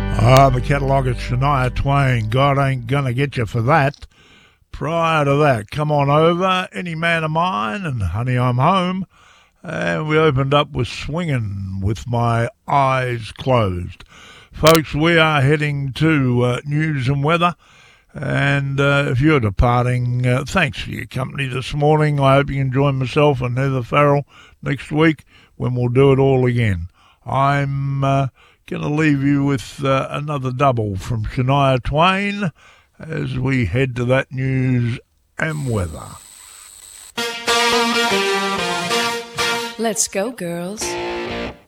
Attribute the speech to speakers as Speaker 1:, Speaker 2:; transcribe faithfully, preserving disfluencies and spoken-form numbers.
Speaker 1: Ah, the catalogue of Shania Twain. God ain't gonna get you for that. Prior to that, Come On Over, Any Man of Mine, and Honey, I'm Home. And we opened up with Swingin' with My Eyes Closed. Folks, we are heading to uh, news and weather. And uh, if you're departing, uh, thanks for your company this morning. I hope you can join myself and Heather Farrell next week when we'll do it all again. I'm uh, going to leave you with uh, another double from Shania Twain as we head to that news and weather.
Speaker 2: Let's go, girls.